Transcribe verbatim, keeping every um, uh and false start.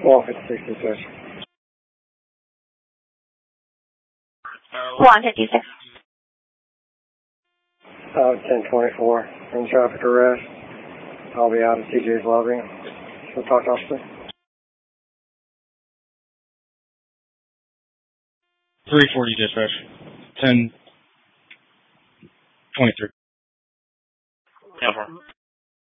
one fifty-six, dispatch. one fifty-six. Uh, ten twenty-four, in traffic arrest. I'll be out of T J's lobby. So talk to officer. three forty, dispatch. ten twenty-three. ten four.